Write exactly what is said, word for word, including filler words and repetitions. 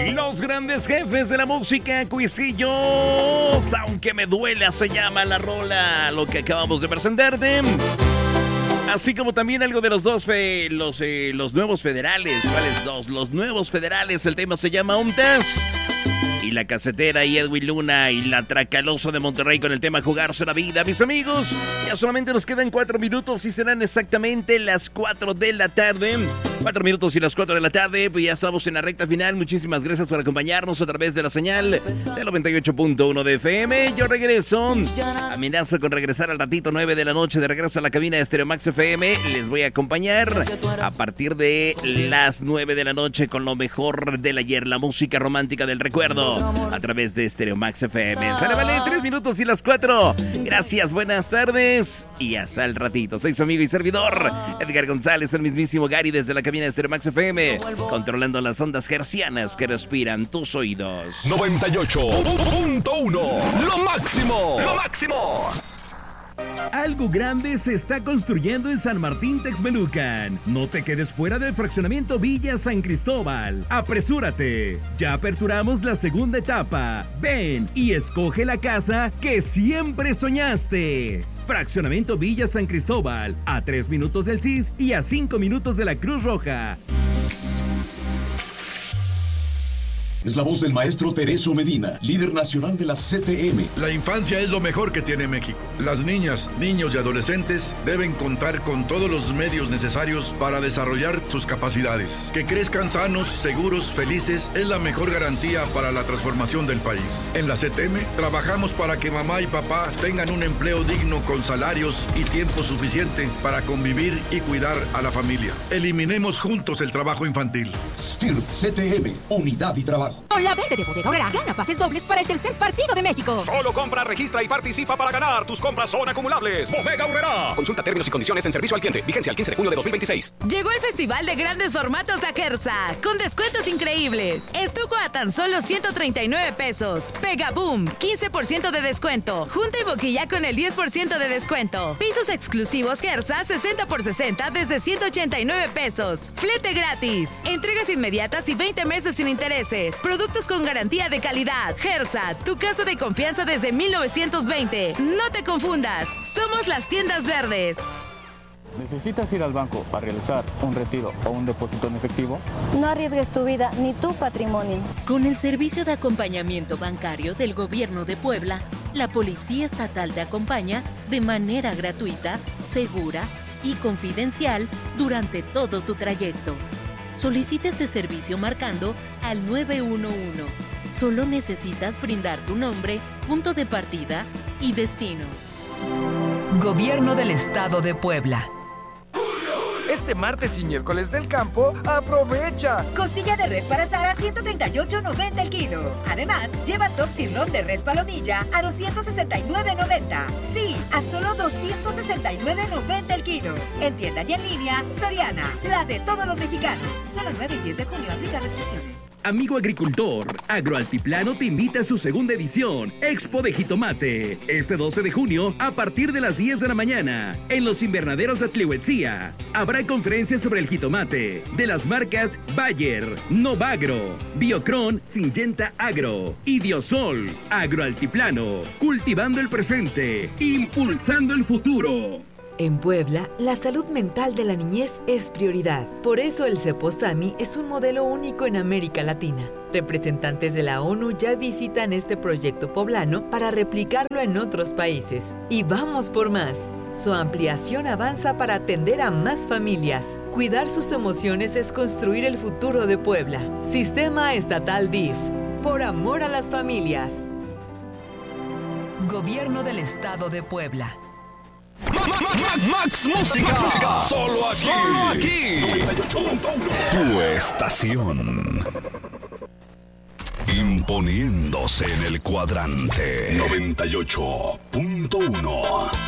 Los grandes jefes de la música, Cuisillos. Aunque me duela, se llama la rola, lo que acabamos de presentarte. Así como también algo de los dos, fe, los, eh, los nuevos federales. ¿Cuáles dos? Los nuevos federales. El tema se llama Ontas. Y la casetera y Edwin Luna y la Tracalosa de Monterrey con el tema Jugarse la Vida. Mis amigos, ya solamente nos quedan cuatro minutos y serán exactamente las cuatro de la tarde. Cuatro minutos y las cuatro de la tarde, pues ya estamos en la recta final. Muchísimas gracias por acompañarnos a través de la señal de noventa y ocho punto uno de F M. Yo regreso, amenazo con regresar al ratito, nueve de la noche, de regreso a la cabina de Stereo Max F M. Les voy a acompañar a partir de las nueve de la noche con lo mejor del ayer, la música romántica del recuerdo, a través de Stereo Max F M. Sale, vale, tres minutos y las cuatro. Gracias, buenas tardes y hasta el ratito. Soy su amigo y servidor, Edgar González, el mismísimo Gary, desde la cabina de Stereo Max F M, controlando las ondas hercianas que respiran tus oídos. noventa y ocho punto uno, lo máximo, lo máximo. Algo grande se está construyendo en San Martín Texmelucan. No te quedes fuera del fraccionamiento Villa San Cristóbal. Apresúrate. Ya aperturamos la segunda etapa. Ven y escoge la casa que siempre soñaste. Fraccionamiento Villa San Cristóbal, a tres minutos del C I S y a cinco minutos de la Cruz Roja. Es la voz del maestro Tereso Medina, líder nacional de la C T M. La infancia es lo mejor que tiene México. Las niñas, niños y adolescentes deben contar con todos los medios necesarios para desarrollar sus capacidades. Que crezcan sanos, seguros, felices es la mejor garantía para la transformación del país. En la C T M trabajamos para que mamá y papá tengan un empleo digno con salarios y tiempo suficiente para convivir y cuidar a la familia. Eliminemos juntos el trabajo infantil. S T I R P C T M, unidad y trabajo. Con la verde de Bodega Aurrera, gana pases dobles para el tercer partido de México. Solo compra, registra y participa para ganar. Tus compras son acumulables. Bodega Aurrera. Consulta términos y condiciones en servicio al cliente. Vigencia al quince de junio de dos mil veintiséis. Llegó el Festival de Grandes Formatos de Akersa, con descuentos increíbles. Estuco a tan solo ciento treinta y nueve pesos. Pega Boom, quince por ciento de descuento. Junta y boquilla con el diez por ciento de descuento. Pisos exclusivos Gersa, sesenta por sesenta desde ciento ochenta y nueve pesos. Flete gratis. Entregas inmediatas y veinte meses sin intereses. Productos con garantía de calidad. Gersa, tu casa de confianza desde mil novecientos veinte. No te confundas, somos las tiendas verdes. ¿Necesitas ir al banco a realizar un retiro o un depósito en efectivo? No arriesgues tu vida ni tu patrimonio. Con el servicio de acompañamiento bancario del Gobierno de Puebla, la Policía Estatal te acompaña de manera gratuita, segura y confidencial durante todo tu trayecto. Solicita este servicio marcando al nueve uno uno. Solo necesitas brindar tu nombre, punto de partida y destino. Gobierno del Estado de Puebla. Este martes y miércoles del campo, ¡aprovecha! Costilla de res para asar a ciento treinta y ocho noventa el kilo. Además, lleva top sirloin de res palomilla a doscientos sesenta y nueve noventa. Sí, a solo doscientos sesenta y nueve noventa el kilo. En tienda y en línea, Soriana, la de todos los mexicanos. Solo nueve y diez de junio, aplica restricciones. Amigo agricultor, Agroaltiplano te invita a su segunda edición, Expo de Jitomate. Este doce de junio, a partir de las diez de la mañana, en los invernaderos de Tlihuetzía. Habrá conferencias sobre el jitomate de las marcas Bayer, Novagro, Biocron, Syngenta Agro y Diosol. Agroaltiplano, cultivando el presente, impulsando el futuro. En Puebla, la salud mental de la niñez es prioridad. Por eso el Ceposami es un modelo único en América Latina. Representantes de la ONU ya visitan este proyecto poblano para replicarlo en otros países. Y vamos por más. Su ampliación avanza para atender a más familias. Cuidar sus emociones es construir el futuro de Puebla. Sistema Estatal D I F. Por amor a las familias. Gobierno del Estado de Puebla. Max Música. Max Música. Solo aquí. Solo aquí. Tu estación. Imponiéndose en el cuadrante noventa y ocho punto uno.